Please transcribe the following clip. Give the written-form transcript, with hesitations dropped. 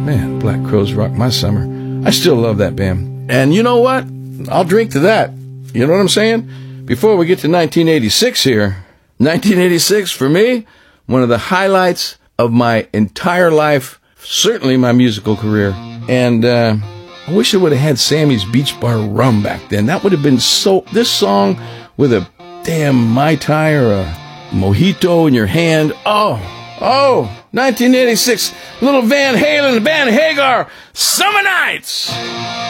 Man, Black Crowes rocked my summer. I still love that band. And you know what? I'll drink to that. You know what I'm saying? Before we get to 1986 here, 1986 for me, one of the highlights of my entire life, certainly my musical career. And I wish I would have had Sammy's Beach Bar Rum back then. That would have been so... This song with a damn Mai Tai or a mojito in your hand. Oh, 1986. Little Van Halen, Van Hagar, Summer Nights.